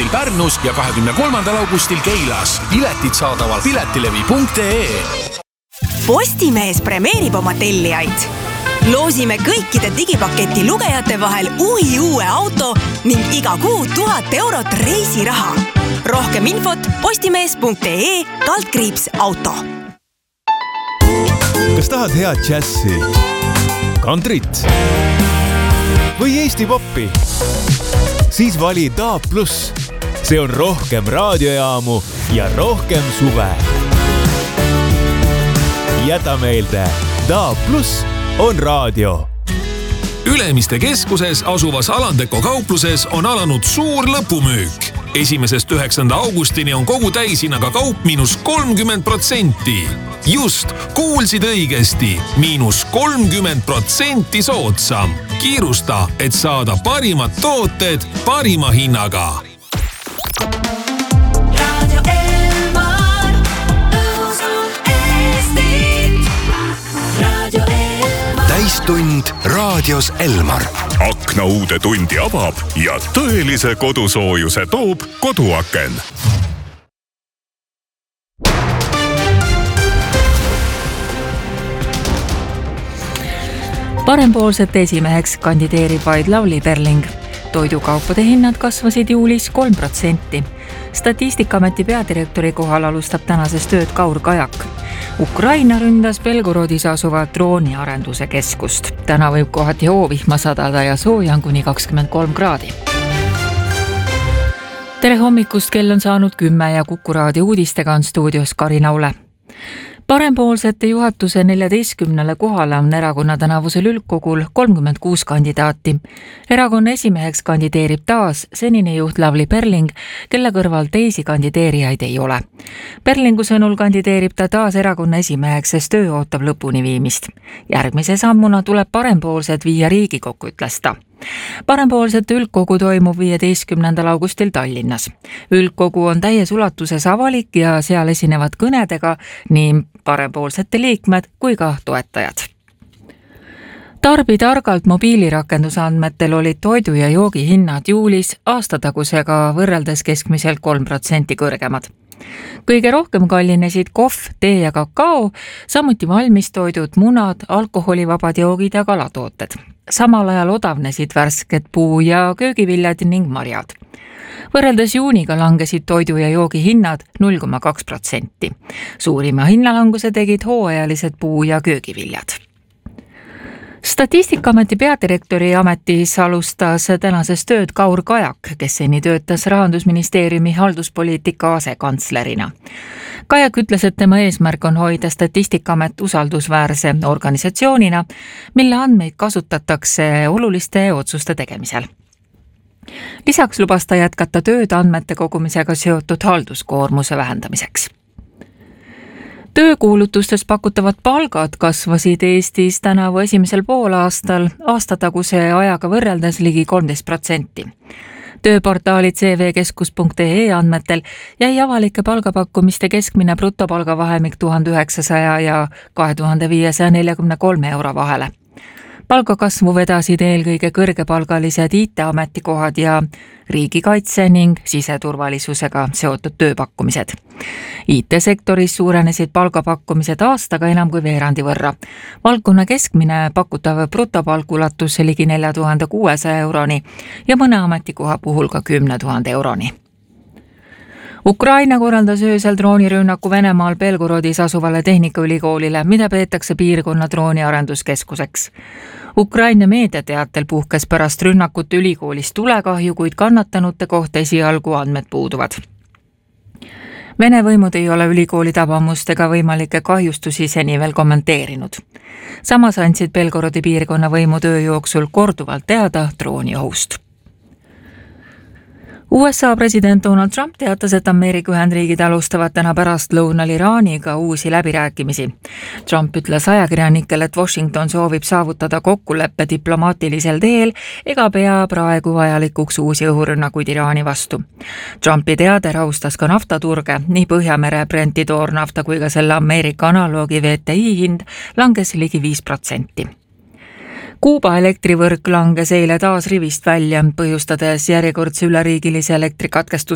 augustil Pärnus ja 23. augustil Keilas. Piletid saadaval piletilevi.ee. Postimees premeerib oma tellijaid. Loosime kõikide digipaketi lugejate vahel uue auto ning iga kuu 1000 eurot reisiraha. Rohkem infot postimees.ee/auto. Kas tahad head džässi, kantrit või Eesti poppi? Siis vali DAB+. See on rohkem raadiojaamu ja rohkem suve. Jäta meelde, DAB+ on raadio. Ülemiste keskuses asuvas Alandeko kaupluses on alanud suur lõpumüük. 1.–9. augustini on kogu täishinnaga kaup -30%. Just, kuulsid õigesti, -30% soodsam. Kiirusta, et saada parimad tooted parima hinnaga. Täistund raadios Elmar. Akna uude tundi avab ja tõelise kodusoojuse toob koduaken. Parempoolsete esimeheks kandideerib vaid Lavly Perling. Toidukaupade hinnad kasvasid juulis 3%. Statistikaameti peadirektori kohal alustab tänases tööd Kaur Kajak. Ukraina ründas Belgorodis asuvat drooniarenduse keskust. Täna võib kohati hoovihma sadada ja sooja on kuni 23 kraadi. Tere hommikust, kell on saanud 10 ja Kuku raadio uudistega on stuudios Karina Ule. Parempoolsete juhatuse 14 kohale on erakonna tänavusel üldkogul 36 kandidaati. Erakonna esimeheks kandideerib taas senine juht Lavly Perling, kelle kõrval teisi kandideerijaid ei ole. Perlingu sõnul kandideerib ta taas erakonna esimeheks, sest töö ootab lõpuni viimist. Järgmise sammuna tuleb parempoolsed viia Riigikokku, ütles ta. Parempoolsete üldkogu toimub 15. augustil Tallinnas. Üldkogu on täies ulatuses avalik ja seal esinevad kõnedega nii parempoolsete liikmed kui ka toetajad. Tarbi targalt mobiilirakenduse andmetel olid toidu ja joogi hinnad juulis aastatagusega võrreldes keskmiselt 3% kõrgemad. Kõige rohkem kallinesid kohv, tee ja kakao, samuti valmistoidud, munad, alkoholivabad joogid ja kalatooted. Samal ajal odavnesid värsked puu- ja köögiviljad ning marjad. Võrreldes juuniga langesid toidu ja joogi hinnad 0,2%. Suurima hinnalanguse tegid hooajalised puu- ja köögiviljad. Statistikaameti peadirektori ametis alustas tänases tööd Kaur Kajak, kes seni töötas Rahandusministeeriumi halduspoliitika asekantslerina. Kajak ütles, et tema eesmärk on hoida Statistikaamet usaldusväärse organisatsioonina, mille andmeid kasutatakse oluliste otsuste tegemisel. Lisaks lubas ta jätkata tööd andmete kogumisega seotud halduskoormuse vähendamiseks. Töökuulutustes pakutavad palgad kasvasid Eestis tänavu esimesel poolaastal aastataguse ajaga võrreldes ligi 13%. Tööportaali cvkeskus.ee andmetel jäi avalike palgapakkumiste keskmine brutopalgavahemik 1900 ja 2543 euro vahele. Palgakasvu vedasid eelkõige kõrgepalgalised IT-ametikohad ja riigikaitse ning siseturvalisusega seotud tööpakkumised. IT-sektoris suurenesid palgapakkumised aastaga enam kui veerandi võrra. Valdkonna keskmine pakutav brutopalk ulatus ligi 4600 euroni ja mõne ametikoha puhul ka 10 000 euroni. Ukraina korraldas öösel droonirünnaku Venemaal Belgorodis asuvale tehnikaülikoolile, mida peetakse piirkonna drooniarenduskeskuseks. Ukraina meediateatel puhkes pärast rünnakut ülikoolis tulekahju, kuid kannatanute kohta esialgu andmed puuduvad. Vene võimud ei ole ülikooli tabamust ega võimalikke kahjustusi seni veel kommenteerinud. Samas andsid Belgorodi piirkonna võimu töö jooksul korduvalt teada drooniohust. USA president Donald Trump teatas, et Ameerika Ühendriigid alustavad täna pärastlõunal Iraaniga uusi läbirääkimisi. Trump ütles ajakirjanikele, et Washington soovib saavutada kokkuleppe diplomaatilisel teel ega pea praegu vajalikuks uusi õhurünnakuid Iraani vastu. Trumpi teade rahustas ka naftaturge, nii Põhjamere Brenti toornafta kui ka selle Ameerika analoogi VTI hind langes ligi 5%. Kuuba elektrivõrk langes eile taas rivist välja, põhjustades järjekordse üleriigilise elektrikatkestuse